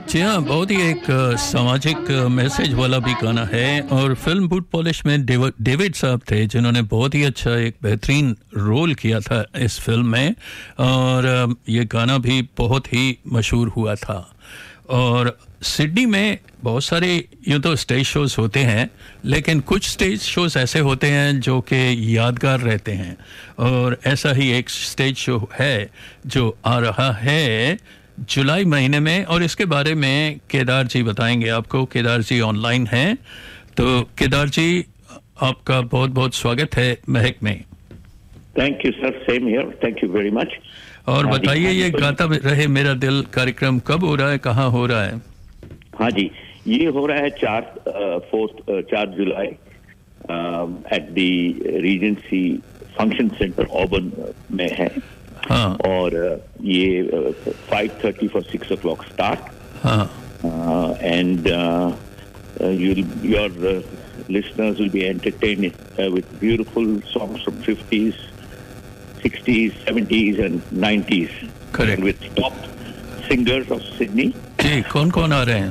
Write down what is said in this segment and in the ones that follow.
जी हाँ, बहुत ही एक सामाजिक मैसेज वाला भी गाना है। और फिल्म बूट पॉलिश में डेविड साहब थे जिन्होंने बहुत ही अच्छा एक बेहतरीन रोल किया था इस फिल्म में। और ये गाना भी बहुत ही मशहूर हुआ था। और सिडनी में बहुत सारे यूँ तो स्टेज शोज़ होते हैं, लेकिन कुछ स्टेज शोज़ ऐसे होते हैं जो कि यादगार रहते हैं। और ऐसा ही एक स्टेज शो है जो आ रहा है जुलाई महीने में, और इसके बारे में केदार जी बताएंगे आपको। केदार जी ऑनलाइन हैं, तो केदार जी आपका बहुत बहुत स्वागत है महक में। Thank you sir, same here, thank you very much. और बताइए, ये गाता रहे मेरा दिल कार्यक्रम कब हो रहा है, कहाँ हो रहा है? हाँ जी, ये हो रहा है 4 जुलाई at the Regency function centre Auburn में है। हाँ। और ये 5:30 for 6 o'clock start. हाँ। And your listeners will be entertained with beautiful songs from 50s, 60s, 70s and 90s. Correct. With top singers of Sydney. जी, कौन कौन आ रहे हैं?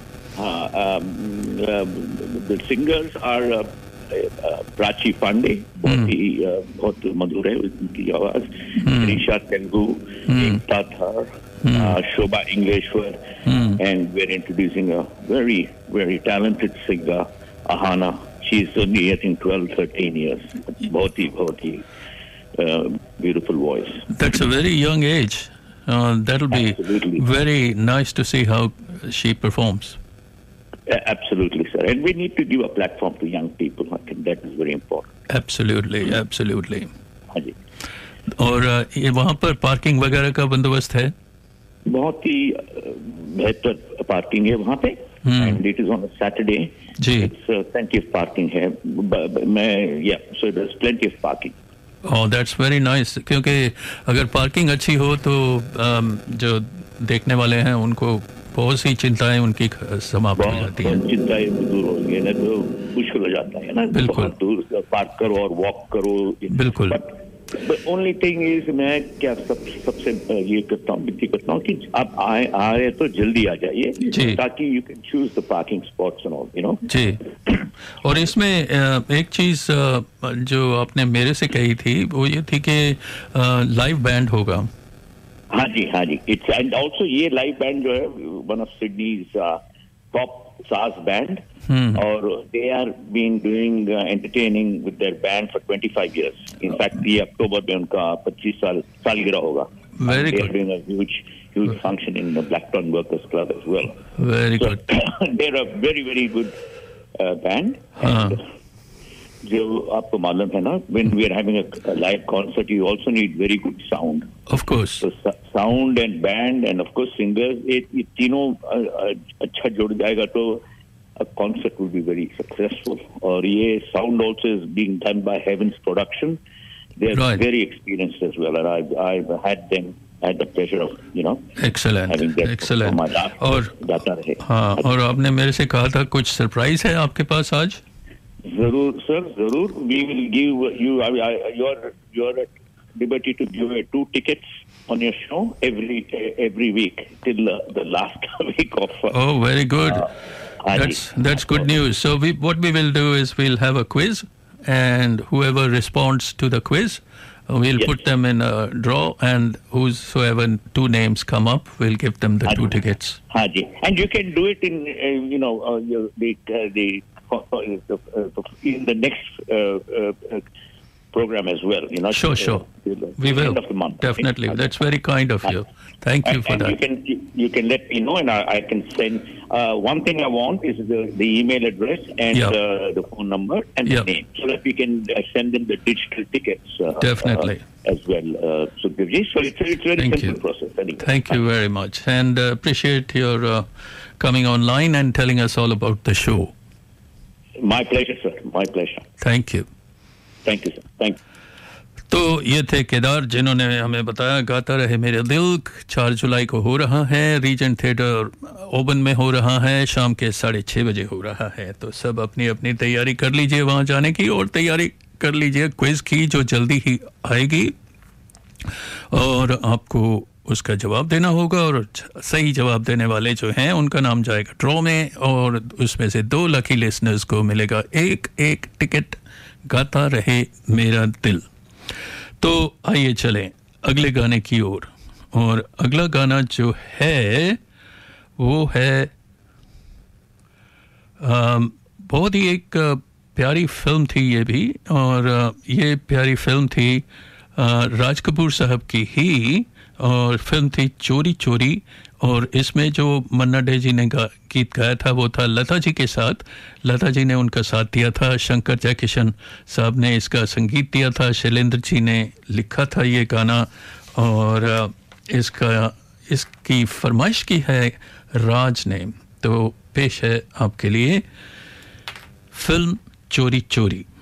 The singers are Prachi Pandey, बहुत मधुर है उनकी आवाज, ऋषा तेलुगु, एकता थार, शोभा इंग्लेश्वर, and we're introducing a very, very talented singer, Ahana. She's only, I think, 12, 13 years. बहुत ही beautiful voice. That's a very young age. That'll be Absolutely. very nice to see how she performs. Absolutely, sir. And we need to give a platform to young people. I think that is very important. Absolutely, absolutely. हाँ जी। और ये वहाँ पर parking वगैरह का बंदोबस्त है? बहुत ही बेहतर पार्किंग है वहाँ पे। And it is on a Saturday. Ji. It's plenty of parking है। So there's plenty of parking. Oh, that's very nice. क्योंकि अगर पार्किंग अच्छी हो तो जो देखने वाले हैं उनको बहुत सी चिंताएं उनकी समाप्त हो जाती हैं। चिंताएं दूर हो गई ना, तो मुश्किल हो जाता है ना। बिल्कुल। बहुत दूर पार्क करो और वॉक करो। बिल्कुल। But only thing is, मैं क्या सबसे ये करता हूँ कि आप आए तो जल्दी आ जाइए, ताकि you can choose the parking spots and all, you know. जी। और इसमें एक चीज जो आपने मेरे से कही थी वो ये थी कि लाइव बैंड होगा। हाँ जी। It's and also ये लाइव बैंड जो है one of Sydney's top SARS band, और they are been doing entertaining with their band for 25 years. In fact, ये अक्टूबर में उनका 25 सालगिरह होगा. Very good. They good. are doing a huge function in the Blacktown Workers Club as well. Very so, good. They're a very, very good band. And जो आपको मालूम है ना, when we are having a live concert, you also need very good sound. Of course. So sound and band and of course singers, ये तीनों अच्छा जुड़ जाएगा तो a concert will be very successful. और ये sound also is being done by Heavens Production. They are very experienced as well, and I've had the pleasure of, you know, excellent, having that excellent. और गाता रहे। हाँ, और आपने मेरे से कहा था कुछ सरप्राइज है आपके पास आज? जरूर सर, जरूर। We will give you you're at liberty to give 2 tickets on your show every week till the last week of. Oh, very good. That's good news. So what we will do is we'll have a quiz, and whoever responds to the quiz, we'll put them in a draw, and whosoever 2 names come up, we'll give them the 2 tickets. हाँ जी, and you can do it in in the next program as well, you know. Sure. We will. End of the month. Definitely. That's very kind of you. Thank you for that. You can let me know, and I can send. One thing I want is the email address and the phone number and the name, so that we can send them the digital tickets. Definitely. As well, Sukhdev. So it's a very simple process. Anyway. Thank you very much, and appreciate your coming online and telling us all about the show. My pleasure, sir. My pleasure. Thank you. Thank you, sir. Thank you. तो ये थे केदार जिन्होंने हमें बताया गाता रहे मेरे दिल 4 जुलाई को हो रहा है, रीजेंट थिएटर ओबन में हो रहा है, शाम के 6:30 बजे हो रहा है। तो सब अपनी अपनी तैयारी कर लीजिए वहाँ जाने की, और तैयारी कर लीजिए क्विज की जो जल्दी ही आएगी, और आपको उसका जवाब देना होगा और सही जवाब देने वाले जो हैं उनका नाम जाएगा ड्रॉ में और उसमें से 2 लकी लिसनर्स को मिलेगा एक टिकट गाता रहे मेरा दिल। तो आइए चलें अगले गाने की ओर और अगला गाना जो है वो है बहुत ही एक प्यारी फिल्म थी ये भी और ये प्यारी फिल्म थी राज कपूर साहब की ही और फिल्म थी चोरी चोरी और इसमें जो मन्ना डे जी ने गीत गाया था वो था लता जी के साथ। लता जी ने उनका साथ दिया था, शंकर जयकिशन साहब ने इसका संगीत दिया था, शैलेंद्र जी ने लिखा था ये गाना और इसकी फरमाइश की है राज ने। तो पेश है आपके लिए फिल्म चोरी चोरी।